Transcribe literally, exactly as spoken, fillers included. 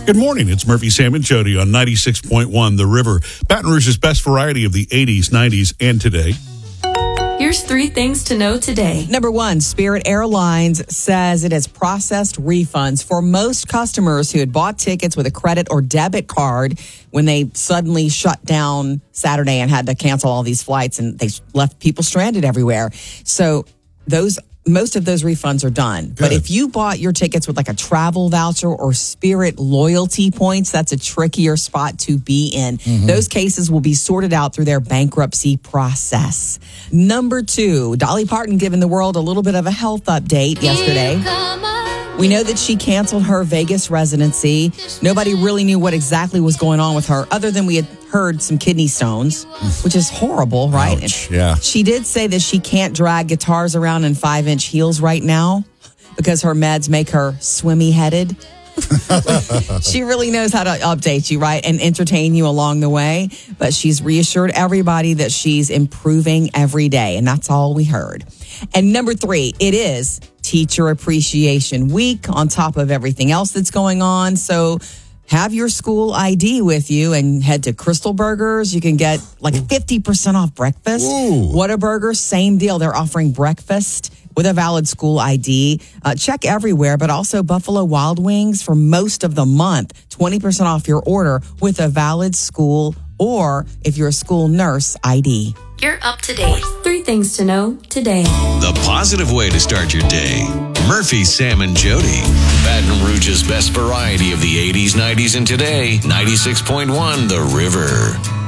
Good morning. It's Murphy, Sam, and Jody on ninety-six point one The River. Baton Rouge's best variety of the eighties, nineties, and today. Here's three things to know today. Number one, Spirit Airlines says it has processed refunds for most customers who had bought tickets with a credit or debit card when they suddenly shut down Saturday and had to cancel all these flights, and they left people stranded everywhere. So those most of those refunds are done. Good. But if you bought your tickets with like a travel voucher or Spirit loyalty points, that's a trickier spot to be in. Mm-hmm. Those cases will be sorted out through their bankruptcy process. Number two, Dolly Parton giving the world a little bit of a health update yesterday. We know that she canceled her Vegas residency. Nobody really knew what exactly was going on with her, other than we had heard some kidney stones, which is horrible, right? Ouch, yeah. She did say that she can't drag guitars around in five-inch heels right now because her meds make her swimmy-headed. She really knows how to update you, right, and entertain you along the way. But she's reassured everybody that she's improving every day, and that's all we heard. And number three, it is Teacher Appreciation Week on top of everything else that's going on. So have your school I D with you and head to Crystal Burgers. You can get like fifty percent off breakfast. Ooh. Whataburger, same deal. They're offering breakfast with a valid school I D. Uh, check everywhere, but also Buffalo Wild Wings for most of the month. twenty percent off your order with a valid school, or if you're a school nurse, I D. You're up to date. Three things to know today. The positive way to start your day. Murphy, Sam, and Jody. Baton Rouge's best variety of the eighties, nineties, and today. ninety-six point one The River.